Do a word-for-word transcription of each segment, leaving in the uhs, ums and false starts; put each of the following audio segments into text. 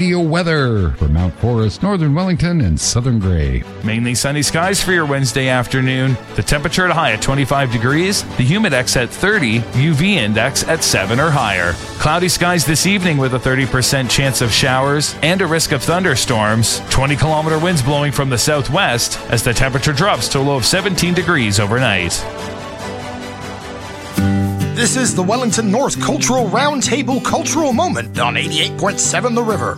Weather for Mount Forest, Northern Wellington, and Southern Grey. Mainly sunny skies for your Wednesday afternoon. The temperature at a high at twenty-five degrees, the humidex at thirty, U V index at seven or higher. Cloudy skies this evening with a thirty percent chance of showers and a risk of thunderstorms. twenty kilometer winds blowing from the southwest as the temperature drops to a low of seventeen degrees overnight. This is the Wellington North Cultural Roundtable Cultural Moment on eighty-eight point seven The River.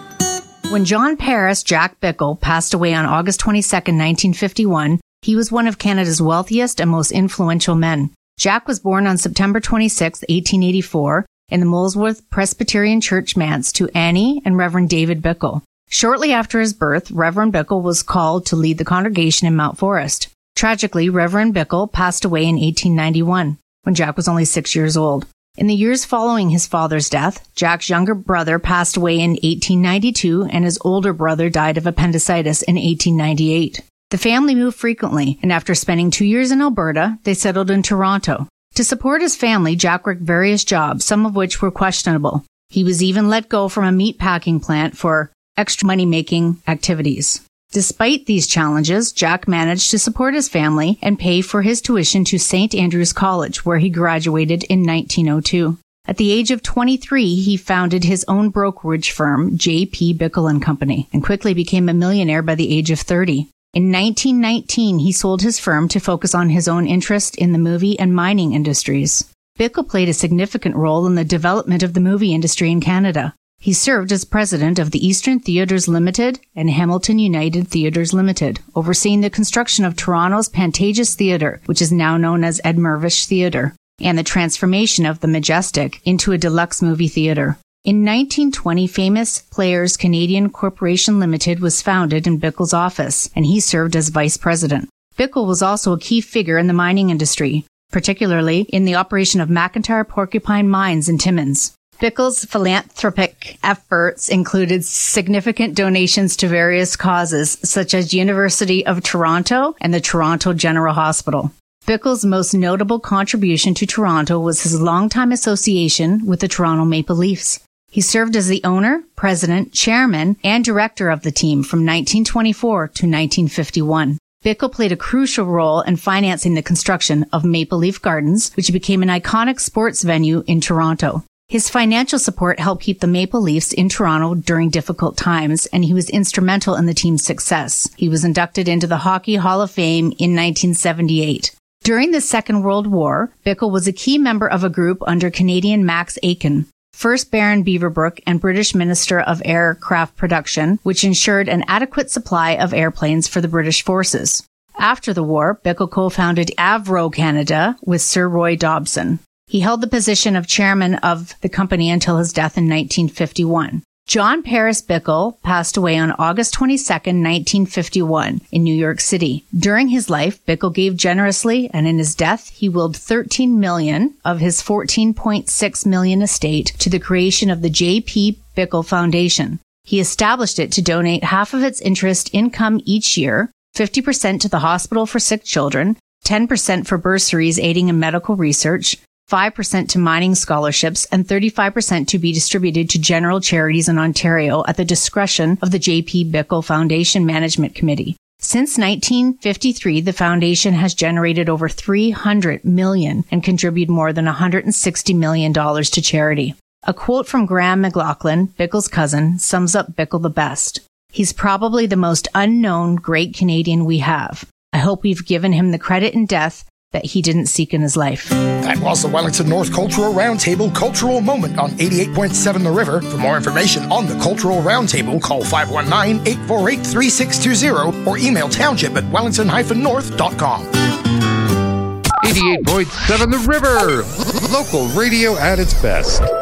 When John Paris Jack Bickle passed away on August twenty-second, nineteen fifty-one, he was one of Canada's wealthiest and most influential men. Jack was born on September twenty-sixth, eighteen eighty-four, in the Molesworth Presbyterian Church manse to Annie and Reverend David Bickle. Shortly after his birth, Reverend Bickle was called to lead the congregation in Mount Forest. Tragically, Reverend Bickle passed away in eighteen ninety-one, when Jack was only six years old. In the years following his father's death, Jack's younger brother passed away in eighteen ninety-two and his older brother died of appendicitis in eighteen ninety-eight. The family moved frequently, and after spending two years in Alberta, they settled in Toronto. To support his family, Jack worked various jobs, some of which were questionable. He was even let go from a meat packing plant for extra money-making activities. Despite these challenges, Jack managed to support his family and pay for his tuition to Saint Andrews College, where he graduated in nineteen oh two. At the age of twenty-three, he founded his own brokerage firm, J P Bickle and Company, and quickly became a millionaire by the age of thirty. In nineteen nineteen, he sold his firm to focus on his own interest in the movie and mining industries. Bickle played a significant role in the development of the movie industry in Canada. He served as president of the Eastern Theatres Limited and Hamilton United Theatres Limited, overseeing the construction of Toronto's Pantages Theatre, which is now known as Ed Mirvish Theatre, and the transformation of the Majestic into a deluxe movie theatre. In nineteen twenty, Famous Players Canadian Corporation Limited was founded in Bickle's office, and he served as vice president. Bickle was also a key figure in the mining industry, particularly in the operation of McIntyre Porcupine Mines in Timmins. Bickle's philanthropic efforts included significant donations to various causes, such as University of Toronto and the Toronto General Hospital. Bickle's most notable contribution to Toronto was his longtime association with the Toronto Maple Leafs. He served as the owner, president, chairman, and director of the team from nineteen twenty-four to nineteen fifty-one. Bickle played a crucial role in financing the construction of Maple Leaf Gardens, which became an iconic sports venue in Toronto. His financial support helped keep the Maple Leafs in Toronto during difficult times, and he was instrumental in the team's success. He was inducted into the Hockey Hall of Fame in nineteen seventy-eight. During the Second World War, Bickle was a key member of a group under Canadian Max Aiken, first Baron Beaverbrook and British Minister of Aircraft Production, which ensured an adequate supply of airplanes for the British forces. After the war, Bickle co-founded Avro Canada with Sir Roy Dobson. He held the position of chairman of the company until his death in nineteen fifty-one. John Paris Bickle passed away on August twenty-second, nineteen fifty-one, in New York City. During his life, Bickle gave generously, and in his death, he willed thirteen million dollars of his fourteen point six million dollars estate to the creation of the J P Bickle Foundation. He established it to donate half of its interest income each year, fifty percent to the Hospital for Sick Children, ten percent for bursaries aiding in medical research, five percent to mining scholarships, and thirty-five percent to be distributed to general charities in Ontario at the discretion of the J P Bickle Foundation Management Committee. Since nineteen fifty-three, the foundation has generated over three hundred million dollars and contributed more than one hundred sixty million dollars to charity. A quote from Graham McLaughlin, Bickle's cousin, sums up Bickle the best. He's probably the most unknown great Canadian we have. I hope we've given him the credit in death that he didn't seek in his life. That was the Wellington North Cultural Roundtable Cultural Moment on eighty-eight point seven The River. For more information on the Cultural Roundtable, call five one nine, eight four eight, three six two zero or email township at wellington dash north dot com. eighty-eight point seven The River, local radio at its best.